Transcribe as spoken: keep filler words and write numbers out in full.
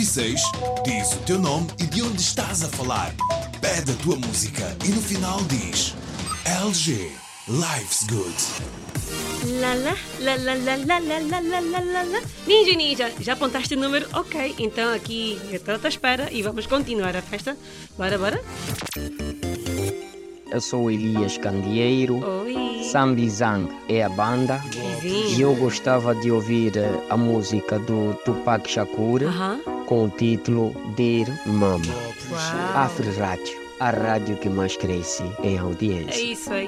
e seis, diz o teu nome e de onde estás a falar. Pede a tua música e no final diz L G, Life's Good. Lá, lá, lá, lá, lá, lá, lá, lá, lá, lá, lá, lá. Ninja, Ninja, já apontaste o número? Ok, então aqui eu estou à espera e vamos continuar a festa. Bora, bora? Eu sou Elias Candeeiro, Oi. Sambizang é a banda Vizinho. e eu gostava de ouvir eh, a música do Tupac Shakur Aham. com o título Dear Mama. Uau. Afro Rádio, a rádio que mais cresce em audiência. É isso aí.